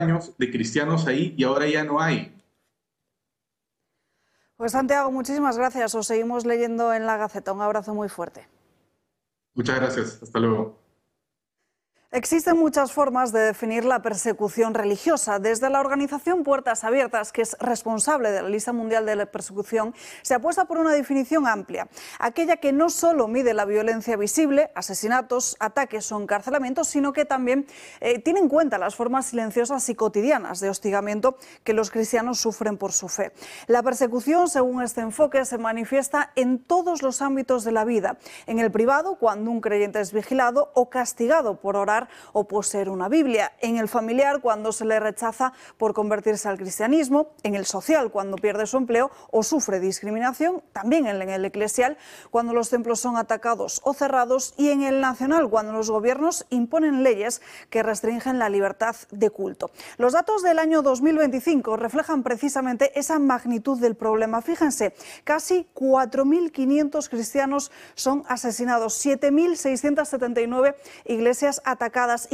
años de cristianos ahí y ahora ya no hay. Pues Santiago, muchísimas gracias. Os seguimos leyendo en La Gaceta. Un abrazo muy fuerte. Muchas gracias. Hasta luego. Existen muchas formas de definir la persecución religiosa. Desde la organización Puertas Abiertas, que es responsable de la lista mundial de la persecución, se apuesta por una definición amplia, aquella que no solo mide la violencia visible, asesinatos, ataques o encarcelamientos, sino que también tiene en cuenta las formas silenciosas y cotidianas de hostigamiento que los cristianos sufren por su fe. La persecución, según este enfoque, se manifiesta en todos los ámbitos de la vida: en el privado, cuando un creyente es vigilado o castigado por orar o poseer una Biblia; en el familiar, cuando se le rechaza por convertirse al cristianismo; en el social, cuando pierde su empleo o sufre discriminación; también en el eclesial, cuando los templos son atacados o cerrados; y en el nacional, cuando los gobiernos imponen leyes que restringen la libertad de culto. Los datos del año 2025 reflejan precisamente esa magnitud del problema. Fíjense, casi 4.500 cristianos son asesinados, 7.679 iglesias atacadas y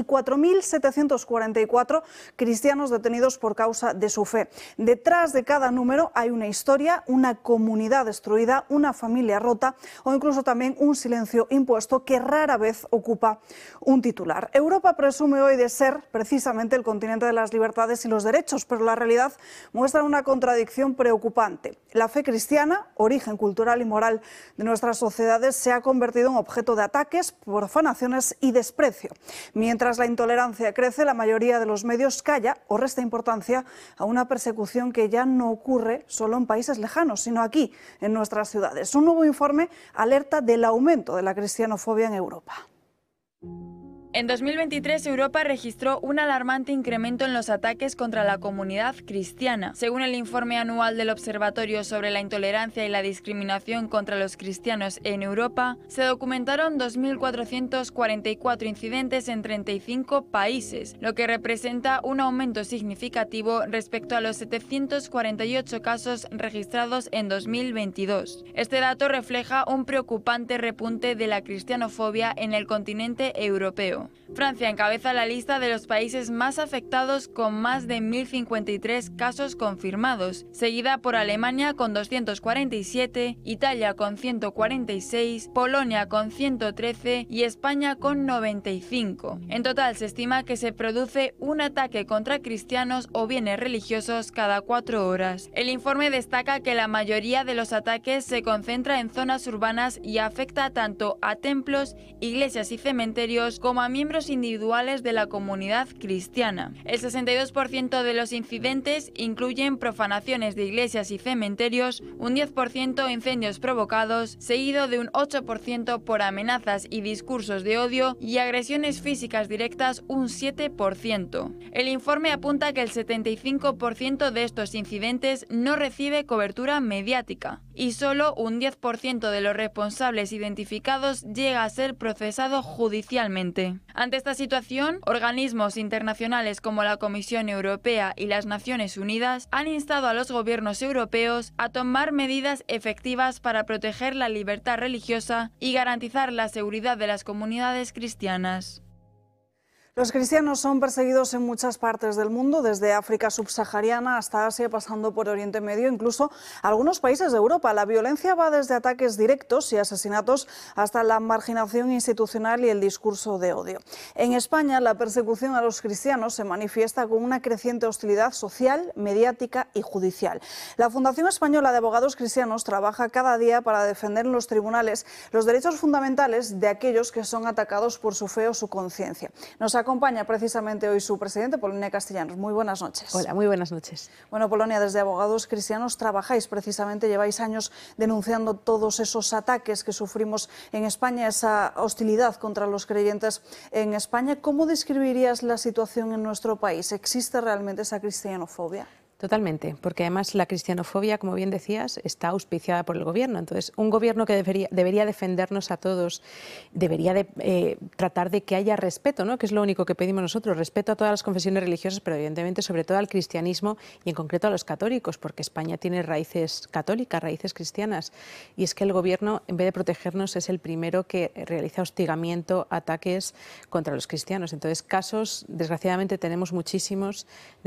4.744 cristianos detenidos por causa de su fe. Detrás de cada número hay una historia, una comunidad destruida, una familia rota o incluso también un silencio impuesto que rara vez ocupa un titular. Europa presume hoy de ser precisamente el continente de las libertades y los derechos, pero la realidad muestra una contradicción preocupante. La fe cristiana, origen cultural y moral de nuestras sociedades, se ha convertido en objeto de ataques, profanaciones y desprecio. Mientras la intolerancia crece, la mayoría de los medios calla o resta importancia a una persecución que ya no ocurre solo en países lejanos, sino aquí, en nuestras ciudades. Un nuevo informe alerta del aumento de la cristianofobia en Europa. En 2023, Europa registró un alarmante incremento en los ataques contra la comunidad cristiana. Según el informe anual del Observatorio sobre la Intolerancia y la Discriminación contra los Cristianos en Europa, se documentaron 2.444 incidentes en 35 países, lo que representa un aumento significativo respecto a los 748 casos registrados en 2022. Este dato refleja un preocupante repunte de la cristianofobia en el continente europeo. Francia encabeza la lista de los países más afectados con más de 1.053 casos confirmados, seguida por Alemania con 247, Italia con 146, Polonia con 113 y España con 95. En total se estima que se produce un ataque contra cristianos o bienes religiosos cada 4 horas. El informe destaca que la mayoría de los ataques se concentra en zonas urbanas y afecta tanto a templos, iglesias y cementerios como a miembros individuales de la comunidad cristiana. El 62% de los incidentes incluyen profanaciones de iglesias y cementerios, un 10% incendios provocados, seguido de un 8% por amenazas y discursos de odio, y agresiones físicas directas un 7%. El informe apunta que el 75% de estos incidentes no recibe cobertura mediática y solo un 10% de los responsables identificados llega a ser procesado judicialmente. Ante esta situación, organismos internacionales como la Comisión Europea y las Naciones Unidas han instado a los gobiernos europeos a tomar medidas efectivas para proteger la libertad religiosa y garantizar la seguridad de las comunidades cristianas. Los cristianos son perseguidos en muchas partes del mundo, desde África subsahariana hasta Asia, pasando por Oriente Medio, incluso algunos países de Europa. La violencia va desde ataques directos y asesinatos hasta la marginación institucional y el discurso de odio. En España, la persecución a los cristianos se manifiesta con una creciente hostilidad social, mediática y judicial. La Fundación Española de Abogados Cristianos trabaja cada día para defender en los tribunales los derechos fundamentales de aquellos que son atacados por su fe o su conciencia. Nos acompaña precisamente hoy su presidente, Polonia Castellanos. Muy buenas noches. Hola, muy buenas noches. Bueno, Polonia, desde Abogados Cristianos trabajáis precisamente, lleváis años denunciando todos esos ataques que sufrimos en España, esa hostilidad contra los creyentes en España. ¿Cómo describirías la situación en nuestro país? ¿Existe realmente esa cristianofobia? Totalmente, porque además la cristianofobia, como bien decías, está auspiciada por el gobierno. Entonces, un gobierno que debería defendernos a todos, debería tratar de que haya respeto, ¿no? Que es lo único que pedimos nosotros, respeto a todas las confesiones religiosas, pero evidentemente sobre todo al cristianismo y en concreto a los católicos, porque España tiene raíces católicas, raíces cristianas. Y es que el gobierno, en vez de protegernos, es el primero que realiza hostigamiento, ataques contra los cristianos. Entonces, casos, desgraciadamente tenemos muchísimos